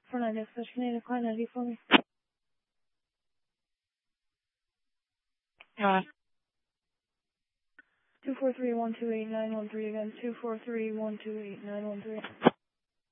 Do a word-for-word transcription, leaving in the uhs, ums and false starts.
four nine dispatch, Canadian Climb ninety for me. Uh, two four three one two eight nine one three again, two four three one two eight nine one three.